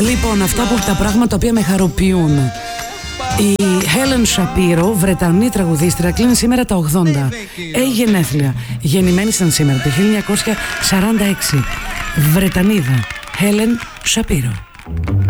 Λοιπόν, αυτά που τα πράγματα τα οποία με χαροποιούν. Η Helen Shapiro, Βρετανή τραγουδίστρια, κλείνει σήμερα τα 80. Έχει γενέθλια. Γεννημένη ήταν σήμερα το 1946. Βρετανίδα Helen Shapiro.